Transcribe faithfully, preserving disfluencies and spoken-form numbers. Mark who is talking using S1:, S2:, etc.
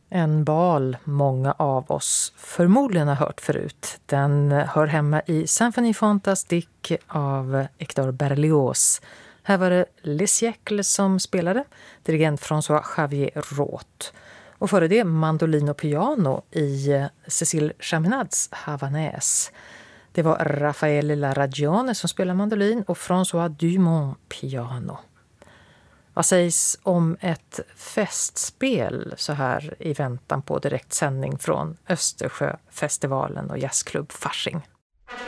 S1: En bal många av oss förmodligen har hört förut. Den hör hemma i Symphonie Fantastique av Hector Berlioz. Här var det Les Siècles som spelade, dirigent François Xavier Roth. Och före det mandolin och piano i Cécile Chaminads Havanaise. Det var Raffaele Larragione som spelade mandolin och François Dumont piano. Vad sägs om ett festspel så här i väntan på direktsändning från Östersjöfestivalen och jazzklubb Fasching?